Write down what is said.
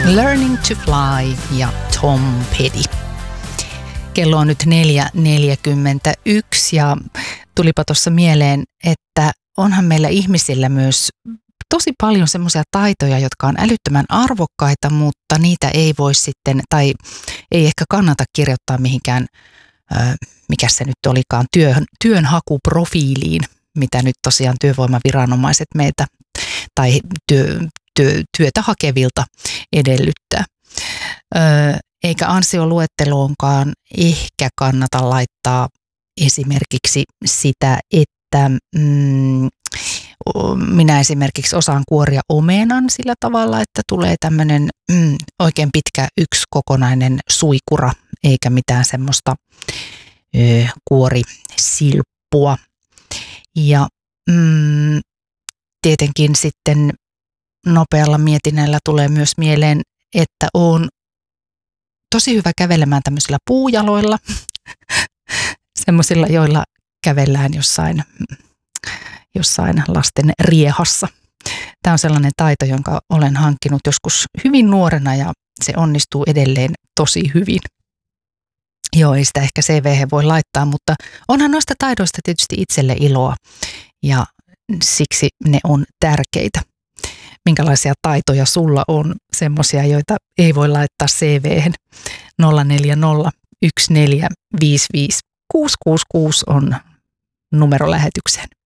Learning to Fly ja Tom Petty. Kello on nyt 4:41 ja tulipa tuossa mieleen, että onhan meillä ihmisillä myös tosi paljon semmoisia taitoja, jotka on älyttömän arvokkaita, mutta niitä ei voi sitten, tai ei ehkä kannata kirjoittaa mihinkään, mikä se nyt olikaan, työnhakuprofiiliin, mitä nyt tosiaan työvoimaviranomaiset meitä tai työtä hakevilta edellyttää. Eikä ansioluetteloonkaan ehkä kannata laittaa esimerkiksi sitä, että minä esimerkiksi osaan kuoria omenan sillä tavalla, että tulee tämmöinen oikein pitkä yksi kokonainen suikura, eikä mitään semmoista kuorisilppua. Ja tietenkin sitten nopealla mietinnällä tulee myös mieleen, että on tosi hyvä kävelemään tämmöisillä puujaloilla, semmoisilla, joilla kävellään jossain lasten riehassa. Tämä on sellainen taito, jonka olen hankkinut joskus hyvin nuorena ja se onnistuu edelleen tosi hyvin. Joo, ei sitä ehkä CV:hen voi laittaa, mutta onhan noista taidoista tietysti itselle iloa ja siksi ne on tärkeitä. Minkälaisia taitoja sulla on, semmoisia, joita ei voi laittaa CV:hen? 040 1455 666 on numero lähetykseen.